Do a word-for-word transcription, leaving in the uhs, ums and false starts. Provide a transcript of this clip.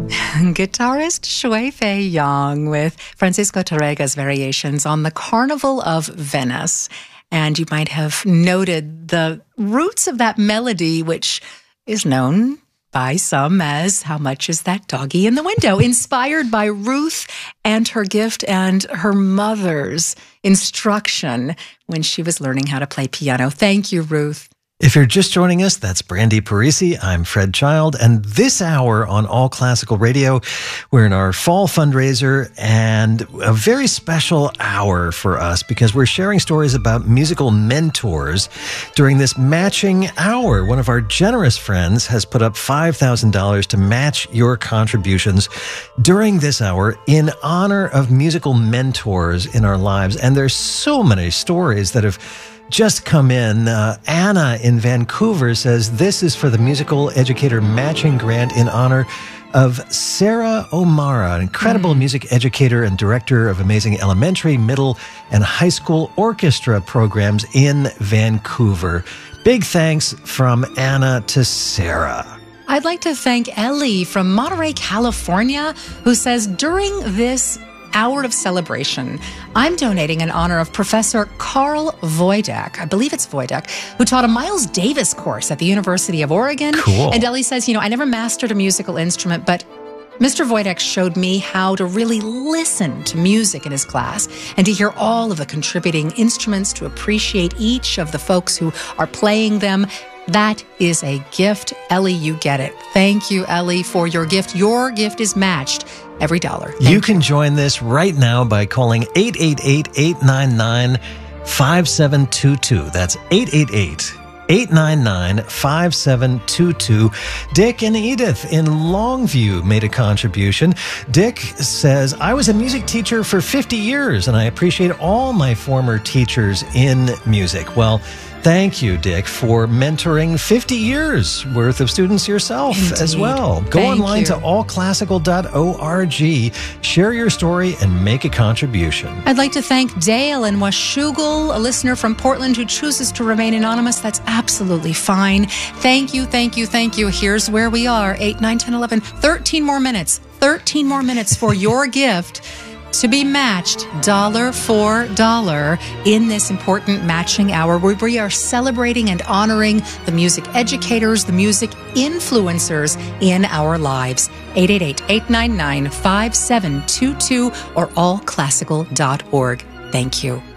Guitarist Shui Fei Yang with Francisco Tárrega's variations on the Carnival of Venice. And you might have noted the roots of that melody, which is known by some as How Much Is That Doggy in the Window? Inspired by Ruth and her gift and her mother's instruction when she was learning how to play piano. Thank you, Ruth. If you're just joining us, that's Brandy Parisi. I'm Fred Child. And this hour on All Classical Radio, we're in our fall fundraiser and a very special hour for us because we're sharing stories about musical mentors during this matching hour. One of our generous friends has put up five thousand dollars to match your contributions during this hour in honor of musical mentors in our lives. And there's so many stories that have just come in. Uh, Anna in Vancouver says, this is for the musical educator matching grant in honor of Sarah O'Mara, an incredible mm-hmm. music educator and director of amazing elementary, middle, and high school orchestra programs in Vancouver. Big thanks from Anna to Sarah. I'd like to thank Ellie from Monterey, California, who says, during this hour of celebration, I'm donating in honor of Professor Carl Voidak, I believe it's Voidak, who taught a Miles Davis course at the University of Oregon. Cool. And Ellie says, you know, I never mastered a musical instrument, but Mister Voidak showed me how to really listen to music in his class and to hear all of the contributing instruments, to appreciate each of the folks who are playing them. That is a gift. Ellie, you get it. Thank you, Ellie, for your gift. Your gift is matched every dollar. Thank you can join this right now by calling eight eight eight, eight nine nine, five seven two two. That's eight eight eight, eight nine nine, five seven two two. Dick and Edith in Longview made a contribution. Dick says, I was a music teacher for fifty years, and I appreciate all my former teachers in music. Well, thank you, Dick, for mentoring fifty years worth of students yourself. Indeed. As well. Go Thank online you. to all classical dot org, share your story, and make a contribution. I'd like to thank Dale in Washougal, a listener from Portland who chooses to remain anonymous. That's absolutely fine. Thank you, thank you, thank you. Here's where we are, eight, nine, ten, eleven, thirteen more minutes. thirteen more minutes for your gift to be matched dollar for dollar in this important matching hour where we are celebrating and honoring the music educators, the music influencers in our lives. eight eight eight, eight nine nine, five seven two two or all classical dot org. Thank you.